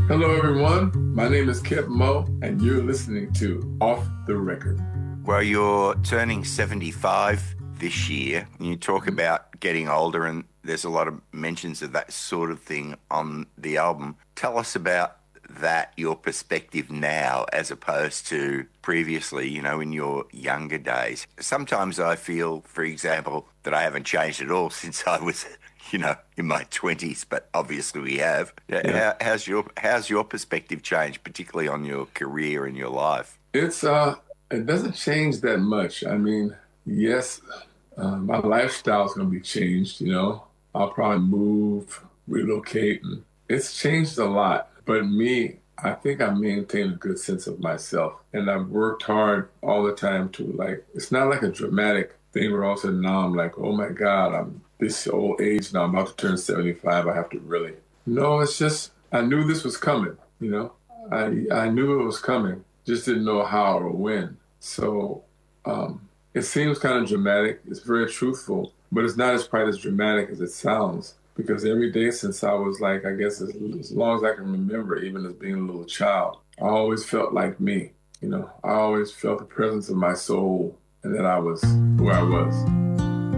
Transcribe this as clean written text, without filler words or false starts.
Hello, everyone. My name is Kip Moe, and you're listening to Off the Record. Well, you're turning 75 this year, and you talk about getting older, and there's a lot of mentions of that sort of thing on the album. Tell us about that, your perspective now, as opposed to previously, in your younger days. Sometimes I feel, for example, that I haven't changed at all since I was, in my 20s, but obviously we have. Yeah. How's your perspective changed, particularly on your career and your life? It doesn't change that much. I mean, yes, my lifestyle is going to be changed. I'll probably move, relocate, and it's changed a lot. But me, I think I maintain a good sense of myself. And I've worked hard all the time to it's not like a dramatic thing where all of a sudden now I'm like, oh my God, I'm this old age now, I'm about to turn 75. I have to really. No, it's just, I knew this was coming. I knew it was coming, just didn't know how or when. So it seems kind of dramatic. It's very truthful, but it's not as quite as dramatic as it sounds. Because every day since I was like, I guess as long as I can remember, even as being a little child, I always felt like me. I always felt the presence of my soul and that I was who I was.